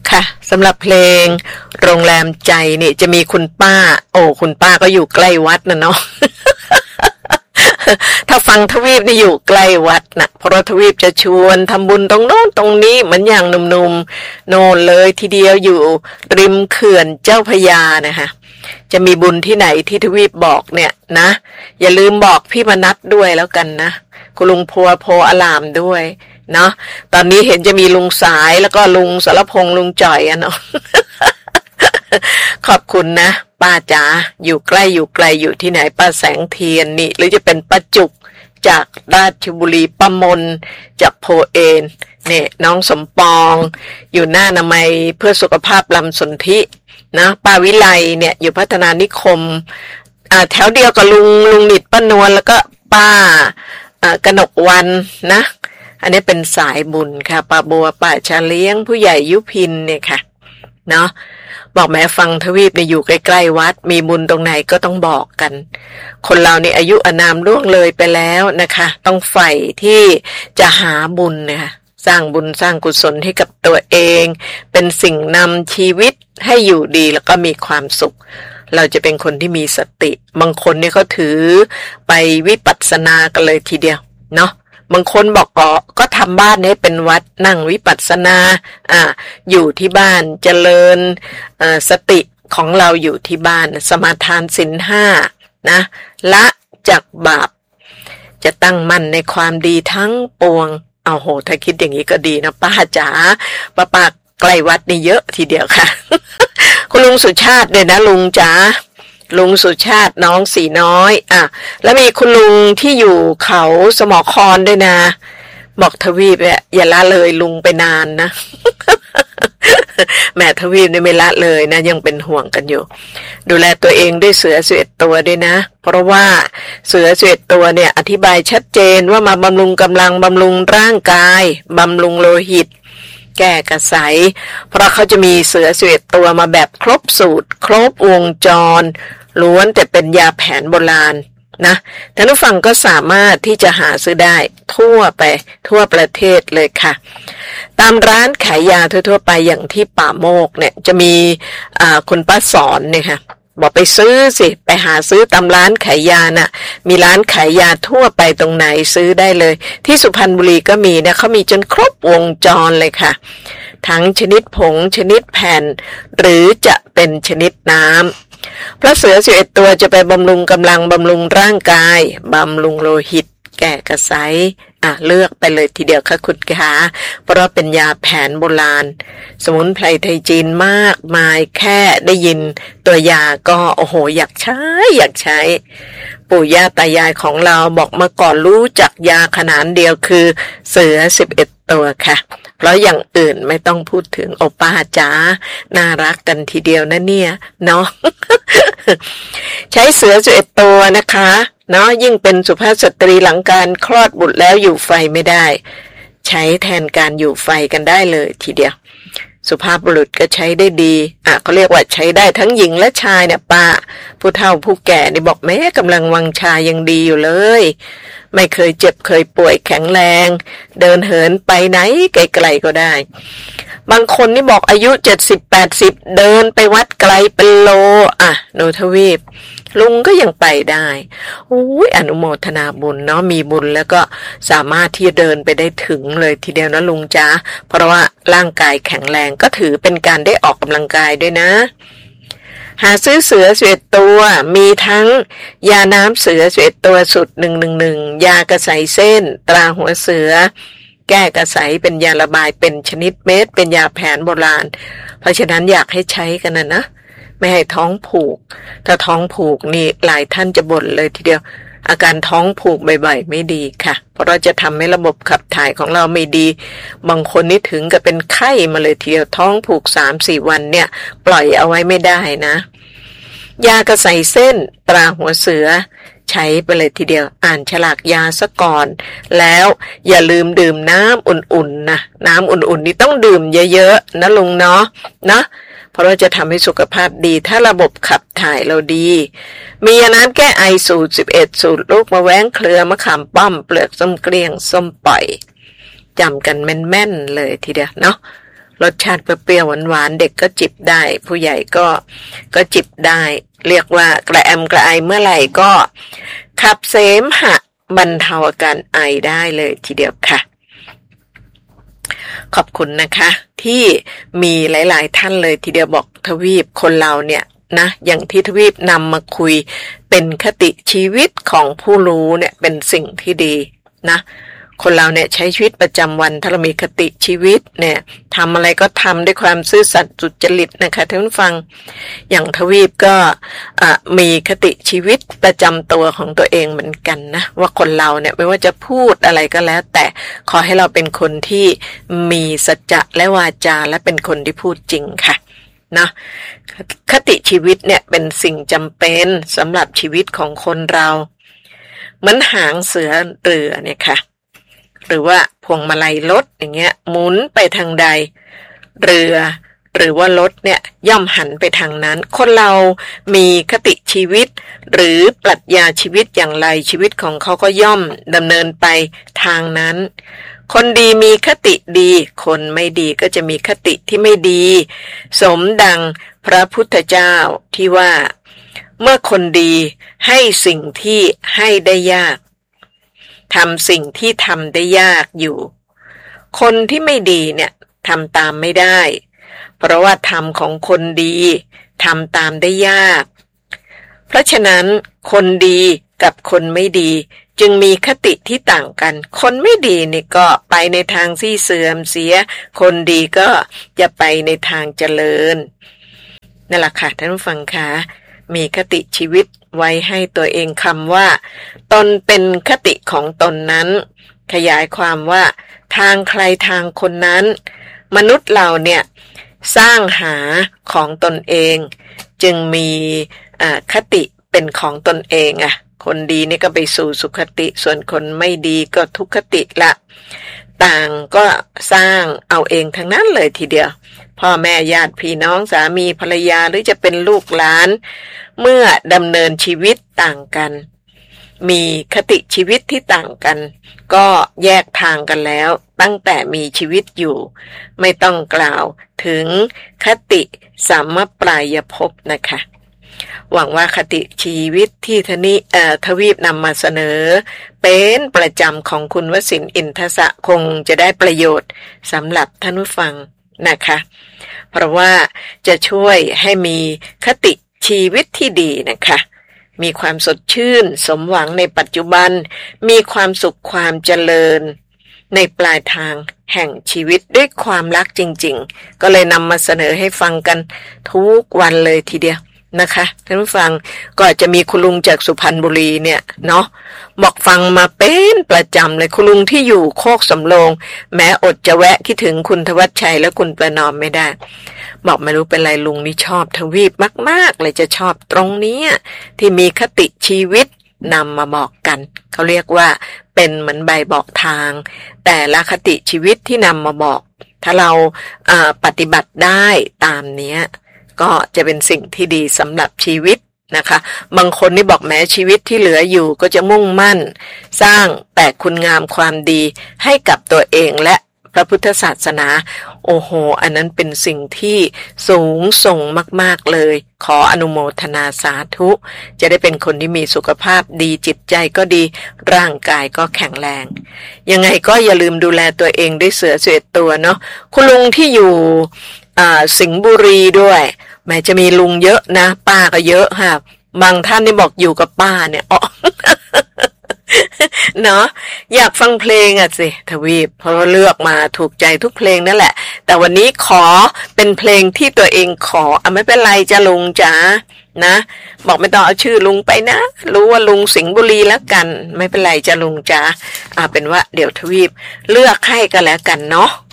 ค่ะสำหรับเพลงโรงแรมใจนี่จะมีคุณป้าคุณป้าก็อยู่ใกล้วัดนะเนาะ ถ้าฟังทวีปนี่อยู่ใกล้วัดนะเพราะทวีปจะชวนทำบุญตรงโน้นตรงนี้เหมือนอย่างหนุ่มๆโน่นเลยทีเดียวอยู่ริมเขื่อนเจ้าพระยานะคะจะมีบุญที่ไหนที่ทวีปบอกเนี่ยนะอย่าลืมบอกพี่มนัสด้วยแล้วกันนะคุณลุงพัวโพอลามด้วยเนาะตอนนี้เห็นจะมีลุงสายแล้วก็ลุงสรพงษ์ลุงจ่อยเนาะ ขอบคุณนะป้าจ๋าอยู่ใกล้อยู่ที่ไหนป้าแสงเทียนนี่หรือจะเป็นป้าจุกจากราชบุรีป้ามนจากโพเอนเนี่ยน้องสมปองอยู่หน้าอนามัยเพื่อสุขภาพลำสนธินะป้าวิไลเนี่ยอยู่พัฒนานิคมแถวเดียวกับลุงนิดป้านวลแล้วก็ป้ากนกวันนะอันนี้เป็นสายบุญค่ะป้าบัวป้าชาเลี้ยงผู้ใหญ่ยุพินเนี่ยค่ะเนาะบอกแม้ฟังทวีปเนี่ยอยู่ใกล้ๆวัดมีบุญตรงไหนก็ต้องบอกกันคนเรานี่อายุอานามล่วงเลยไปแล้วนะคะต้องใฝ่ที่จะหาบุญนะคะสร้างบุญสร้างกุศลให้กับตัวเองเป็นสิ่งนำชีวิตให้อยู่ดีแล้วก็มีความสุขเราจะเป็นคนที่มีสติบางคนนี่เขาถือไปวิปัสสนากันเลยทีเดียวเนาะบางคนบอกก็ทำบ้านให้เป็นวัดนั่งวิปัสสนาอยู่ที่บ้านเจริญสติของเราอยู่ที่บ้านสมาทานศีล 5นะละจากบาปจะตั้งมั่นในความดีทั้งปวงโหถ้าคิดอย่างนี้ก็ดีนะป้าจ๋าป้าใกล้วัดนี่เยอะทีเดียวค่ะ คุณลุงสุชาติเลยนะลุงจ๋าลุงสุชาติน้องสีน้อยแล้วมีคุณลุงที่อยู่เขาสมอครด้วยนะบอกทวีปอย่าละเลยลุงไปนานนะ แม่ทวีปนี่ไม่ละเลยนะยังเป็นห่วงกันอยู่ดูแลตัวเองด้วยเสือ11 ตัวด้วยนะเพราะว่าเสือ11 ตัวเนี่ยอธิบายชัดเจนว่ามาบำรุงกำลังบำรุงร่างกายบำรุงโลหิตแก้กระสายเพราะเขาจะมีเสือ11 ตัวมาแบบครบสูตรครบวงจรล้วนแต่เป็นยาแผนโบราณนะท่านผู้ฟังก็สามารถที่จะหาซื้อได้ทั่วประเทศเลยค่ะตามร้านขายยาทั่วๆไปอย่างที่ป่าโมกเนี่ยจะมีคุณป้าสอนเนี่ยค่ะบอกไปซื้อสิไปหาซื้อตามร้านขายยาน่ะมีร้านขายยาทั่วไปตรงไหนซื้อได้เลยที่สุพรรณบุรีก็มีนะเขามีจนครบวงจรเลยค่ะทั้งชนิดผงชนิดแผ่นหรือจะเป็นชนิดน้ำเพราะเสือ11 ตัวจะไปบำรุงกำลังบำรุงร่างกายบำรุงโลหิตแก้กระสายเลือกไปเลยทีเดียวค่ะคุณขาเพราะเป็นยาแผนโบราณสมุนไพรไทยจีนมากมายแค่ได้ยินตัวยาก็โอ้โหอยากใช้ปู่ย่าตายายของเราบอกเมื่อก่อนรู้จักยาขนาดเดียวคือเสือ11 ตัวค่ะเพราะอย่างอื่นไม่ต้องพูดถึงโอป้าจ๋าน่ารักกันทีเดียวนะเนี่ยเนาะ ใช้เสือ11 ตัวนะคะเนาะยิ่งเป็นสุภาพสตรีหลังการคลอดบุตรแล้วอยู่ไฟไม่ได้ใช้แทนการอยู่ไฟกันได้เลยทีเดียวสุภาพบุรุษก็ใช้ได้ดีเขาเรียกว่าใช้ได้ทั้งหญิงและชายเนี่ยป้าผู้เฒ่าผู้แก่นี่บอกแม้กำลังวังชายังดีอยู่เลยไม่เคยเจ็บเคยป่วยแข็งแรงเดินเหินไปไหนไกลๆก็ได้บางคนนี่บอกอายุ70-80เดินไปวัดไกลเป็นโลโนทวีปลุงก็ยังไปได้อนุโมทนาบุญเนาะมีบุญแล้วก็สามารถที่จะเดินไปได้ถึงเลยทีเดียวนะลุงจ๋าเพราะว่าร่างกายแข็งแรงก็ถือเป็นการได้ออกกำลังกายด้วยนะหาซื้อเสือ11 ตัวมีทั้งยาน้ำเสือ11 ตัวสุด111ยากระใสเส้นตราหัวเสือแก้กระใสเป็นยาระบายเป็นชนิดเม็ดเป็นยาแผนโบราณเพราะฉะนั้นอยากให้ใช้กันนะไม่ให้ท้องผูกถ้าท้องผูกนี่หลายท่านจะบ่นเลยทีเดียวอาการท้องผูกบ่อยๆไม่ดีค่ะเพราะเราจะทำให้ระบบขับถ่ายของเราไม่ดีบางคนนี่ถึงกับเป็นไข้มาเลยทีเดียวท้องผูก 3-4 วันเนี่ยปล่อยเอาไว้ไม่ได้นะยากระใสเส้นตราหัวเสือใช้ไปเลยทีเดียวอ่านฉลากยาซะก่อนแล้วอย่าลืมดื่มน้ำอุ่นๆนะน้ำอุ่นๆนี่ต้องดื่มเยอะๆนะลุงเนาะนะเพราะเราจะทำให้สุขภาพดีถ้าระบบขับถ่ายเราดีมียาน้ำแก้ไอสูตร11สูตรลูกมะแว้งเครือมะขามป้อมเปลือกส้มเกลี้ยงส้มปล่อยจำกันแม่นๆเลยทีเดียวเนาะรสชาติเปรี้ยวๆหวานๆเด็กก็จิบได้ผู้ใหญ่ก็จิบได้เรียกว่ากระแอมกระไอเมื่อไหร่ก็ขับเสมหะบรรเทาอาการไอได้เลยทีเดียวค่ะขอบคุณนะคะที่มีหลายๆท่านเลยทีเดียวบอกทวีปคนเราเนี่ยนะอย่างที่ทวีปนำมาคุยเป็นคติชีวิตของผู้รู้เนี่ยเป็นสิ่งที่ดีนะคนเราเนี่ยใช้ชีวิตประจำวันถ้าเรามีคติชีวิตเนี่ยทำอะไรก็ทำด้วยความซื่อสัตย์สุจริตนะคะท่านผู้ฟังอย่างทวีปก็มีคติชีวิตประจำตัวของตัวเองเหมือนกันนะว่าคนเราเนี่ยไม่ว่าจะพูดอะไรก็แล้วแต่ขอให้เราเป็นคนที่มีสัจจะและวาจาและเป็นคนที่พูดจริงค่ะนะคติชีวิตเนี่ยเป็นสิ่งจำเป็นสำหรับชีวิตของคนเราเหมือนหางเสือเรือเนี่ยค่ะหรือว่าพวงมาลัยรถอย่างเงี้ยหมุนไปทางใดเรือหรือว่ารถเนี่ยย่อมหันไปทางนั้นคนเรามีคติชีวิตหรือปรัชญาชีวิตอย่างไรชีวิตของเขาก็ย่อมดำเนินไปทางนั้นคนดีมีคติดีคนไม่ดีก็จะมีคติที่ไม่ดีสมดังพระพุทธเจ้าที่ว่าเมื่อคนดีให้สิ่งที่ให้ได้ยากทำสิ่งที่ทำได้ยากอยู่คนที่ไม่ดีเนี่ยทำตามไม่ได้เพราะว่าธรรมของคนดีทำตามได้ยากเพราะฉะนั้นคนดีกับคนไม่ดีจึงมีคติที่ต่างกันคนไม่ดีนี่ก็ไปในทางที่เสื่อมเสียคนดีก็จะไปในทางเจริญนั่นแหละค่ะท่านผู้ฟังคะมีคติชีวิตไว้ให้ตัวเองคำว่าตนเป็นคติของตนนั้นขยายความว่าทางใครทางคนนั้นมนุษย์เราเนี่ยสร้างหาของตนเองจึงมีคติเป็นของตนเองคนดีนี่ก็ไปสู่สุขติส่วนคนไม่ดีก็ทุกขติละต่างก็สร้างเอาเองทั้งนั้นเลยทีเดียวพ่อแม่ญาติพี่น้องสามีภรรยาหรือจะเป็นลูกหลานเมื่อดำเนินชีวิตต่างกันมีคติชีวิตที่ต่างกันก็แยกทางกันแล้วตั้งแต่มีชีวิตอยู่ไม่ต้องกล่าวถึงคติสัมมปรายภพนะคะหวังว่าคติชีวิตที่ทวีปนำมาเสนอเป็นประจำของคุณวสินทร์อินทศะคงจะได้ประโยชน์สำหรับท่านผู้ฟังนะคะเพราะว่าจะช่วยให้มีคติชีวิตที่ดีนะคะมีความสดชื่นสมหวังในปัจจุบันมีความสุขความเจริญในปลายทางแห่งชีวิตด้วยความรักจริงๆก็เลยนำมาเสนอให้ฟังกันทุกวันเลยทีเดียวนะคะท่านผู้ฟังก็จะมีคุณลุงจากสุพรรณบุรีเนี่ยเนาะบอกฟังมาเป็นประจำเลยคุณลุงที่อยู่โคกสำโรงแม้อดจะแวะคิดถึงคุณธวัชชัยและคุณประนอมไม่ได้บอกไม่รู้เป็นไรลุงนี่ชอบทวีปมากๆเลยจะชอบตรงนี้ที่มีคติชีวิตนำมาบอกกันเขาเรียกว่าเป็นเหมือนใบบอกทางแต่ละคติชีวิตที่นำมาบอกถ้าเราปฏิบัติได้ตามเนี้ยก็จะเป็นสิ่งที่ดีสำหรับชีวิตนะคะบางคนนี่บอกแม้ชีวิตที่เหลืออยู่ก็จะมุ่งมั่นสร้างแต่คุณงามความดีให้กับตัวเองและพระพุทธศาสนาโอ้โหอันนั้นเป็นสิ่งที่สูงส่งมากๆเลยขออนุโมทนาสาธุจะได้เป็นคนที่มีสุขภาพดีจิตใจก็ดีร่างกายก็แข็งแรงยังไงก็อย่าลืมดูแลตัวเองด้วยเสือ11ตัวเนาะคุณลุงที่อยู่สิงห์บุรีด้วยแม้จะมีลุงเยอะนะป้าก็เยอะค่ะบางท่านนี่บอกอยู่กับป้าเนี่ยอ๋อ เนาะอยากฟังเพลงสิทวีปเพราะเลือกมาถูกใจทุกเพลงนั่นแหละแต่วันนี้ขอเป็นเพลงที่ตัวเองขอไม่เป็นไรจ้ะลุงจ๋านะบอกไม่ต้องเอาชื่อลุงไปนะรู้ว่าลุงสิงห์บุรีแล้วกันไม่เป็นไรจ้ะลุงจ๋าเป็นว่าเดี๋ยวทวีปเลือกให้ก็แล้วกันเนาะ